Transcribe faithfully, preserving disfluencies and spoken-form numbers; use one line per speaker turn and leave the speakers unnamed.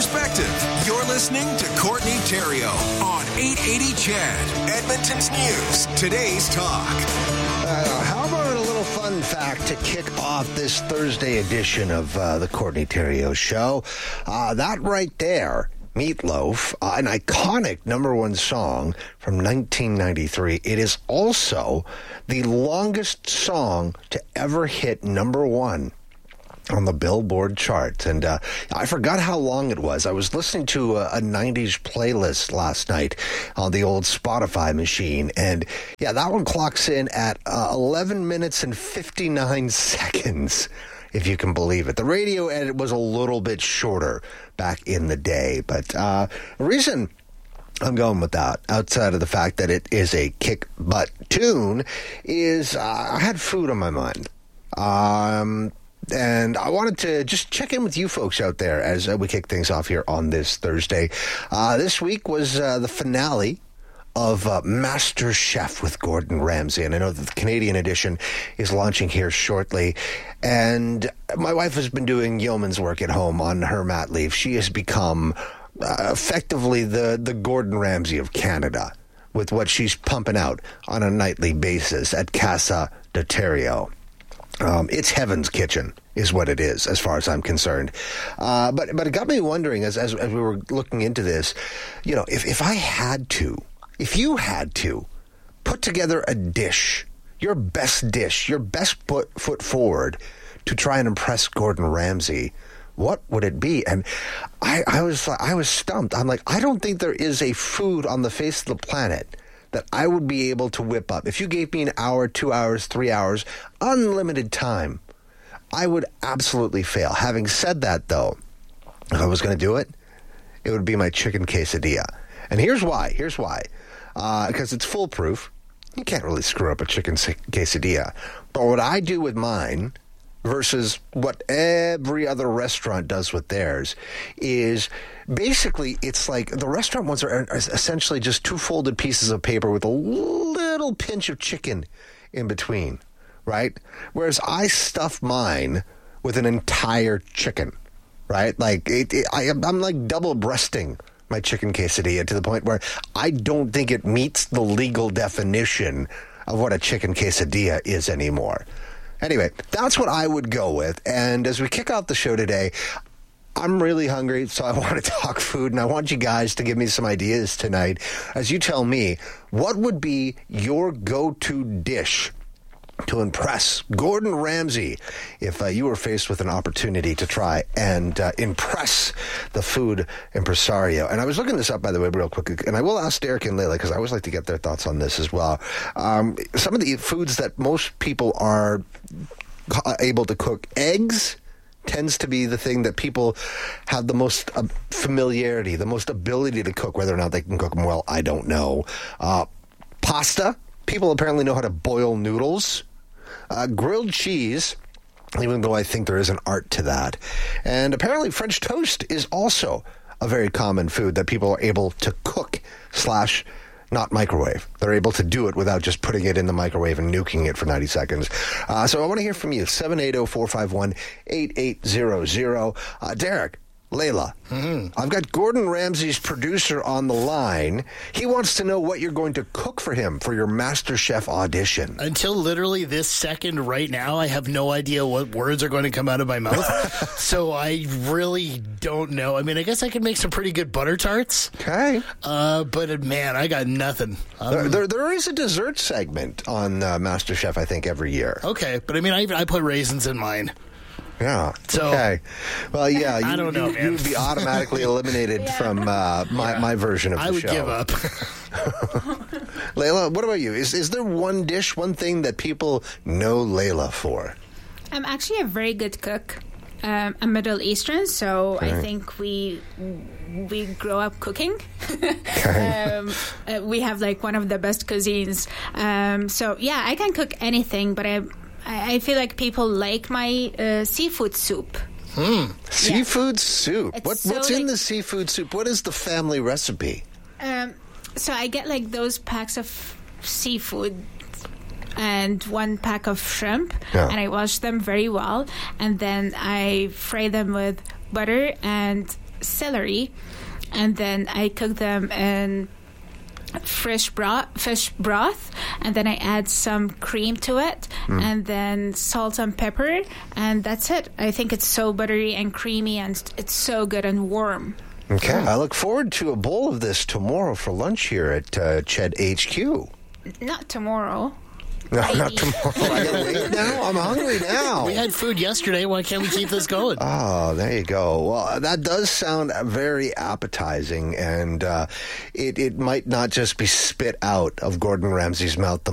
perspective. You're listening to Courtney Theriault on eight eighty C H E D, Edmonton's News. Today's Talk.
Uh, how about a little fun fact to kick off this Thursday edition of uh, the Courtney Theriault Show? Uh, that right there, Meatloaf, uh, an iconic number one song from nineteen ninety-three. It is also the longest song to ever hit number one on the Billboard charts. And uh, I forgot how long it was. I was listening to a, a nineties playlist last night on the old Spotify machine. And yeah, that one clocks in at uh, eleven minutes and fifty-nine seconds, if you can believe it. The radio edit was a little bit shorter back in the day. But uh, the reason I'm going with that, outside of the fact that it is a kick-butt tune, is uh, I had food on my mind. Um... And I wanted to just check in with you folks out there as uh, we kick things off here on this Thursday. Uh, this week was uh, the finale of uh, Master Chef with Gordon Ramsay. And I know that the Canadian edition is launching here shortly. And my wife has been doing yeoman's work at home on her mat leave. She has become uh, effectively the, the Gordon Ramsay of Canada with what she's pumping out on a nightly basis at Casa de Theriault. Um, it's Heaven's Kitchen is what it is, as far as I'm concerned. Uh, but but it got me wondering, as, as as we were looking into this, you know, if, if I had to, if you had to put together a dish, your best dish, your best foot, foot forward to try and impress Gordon Ramsay, what would it be? And I, I was I was stumped. I'm like, I don't think there is a food on the face of the planet that I would be able to whip up. If you gave me an hour, two hours, three hours, unlimited time, I would absolutely fail. Having said that, though, if I was going to do it, it would be my chicken quesadilla. And here's why. Here's why. Uh, because it's foolproof. You can't really screw up a chicken quesadilla. But what I do with mine versus what every other restaurant does with theirs is basically it's like the restaurant ones are essentially just two folded pieces of paper with a little pinch of chicken in between, right? Whereas I stuff mine with an entire chicken, right? Like it, it, I, I'm like double breasting my chicken quesadilla to the point where I don't think it meets the legal definition of what a chicken quesadilla is anymore. Anyway, that's what I would go with. And as we kick off the show today, I'm really hungry, so I want to talk food, and I want you guys to give me some ideas tonight as you tell me what would be your go-to dish to impress Gordon Ramsay if uh, you were faced with an opportunity to try and uh, impress the food impresario. And I was looking this up, by the way, real quick, and I will ask Derek and Layla, because I always like to get their thoughts on this as well. Um, some of the foods that most people are able to cook, eggs tends to be the thing that people have the most uh, familiarity, the most ability to cook. Whether or not they can cook them well, I don't know. Uh, pasta. People apparently know how to boil noodles. Uh, grilled cheese, even though I think there is an art to that. And apparently French toast is also a very common food that people are able to cook slash not microwave. They're able to do it without just putting it in the microwave and nuking it for ninety seconds. Uh, so I want to hear from you. seven eight zero, four five one, eight eight zero zero. Uh, Derek, Layla, mm-hmm. I've got Gordon Ramsay's producer on the line. He wants to know what you're going to cook for him for your Master Chef audition.
Until literally this second right now, I have no idea what words are going to come out of my mouth. So I really don't know. I mean, I guess I could make some pretty good butter tarts.
Okay.
Uh, but man, I got nothing. Um,
there, there, there is a dessert segment on uh, Master Chef, I think, every year.
Okay. But I mean, I, I put raisins in mine.
Yeah.
So,
okay. Well, yeah. You,
I don't know,
you,
man.
You would be automatically eliminated yeah. from uh, my, yeah. my version of the
I would
show.
give up.
Layla, what about you? Is is there one dish, one thing that people know Layla for?
I'm actually a very good cook. Um, I'm Middle Eastern, so okay. I think we we grow up cooking.
Okay.
um, uh, we have like one of the best cuisines. Um, so yeah, I can cook anything, but I I feel like people like my uh, seafood soup.
Hmm. Seafood yeah. soup. What,
so
what's in
like,
the seafood soup? What is the family recipe?
Um, so I get like those packs of seafood and one pack of shrimp,
yeah.
and I wash them very well, and then I fry them with butter and celery, and then I cook them in fresh broth, fish broth, and then I add some cream to it, mm. and then salt and pepper, and that's it. I think it's so buttery and creamy, and it's so good and warm.
Okay, I look forward to a bowl of this tomorrow for lunch here at uh, Ched H Q.
Not tomorrow.
No, not tomorrow. I gotta wait now. I'm hungry now.
We had food yesterday. Why can't we keep this going?
Oh, there you go. Well, that does sound very appetizing, and uh, it, it might not just be spit out of Gordon Ramsay's mouth. The